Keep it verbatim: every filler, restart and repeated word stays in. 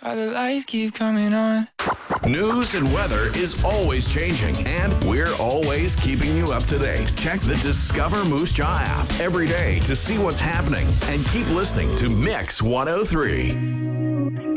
Why the lights keep coming on. News and weather is always changing, and we're always keeping you up to date. Check the Discover Moose Jaw app every day to see what's happening, and keep listening to Mix one oh three.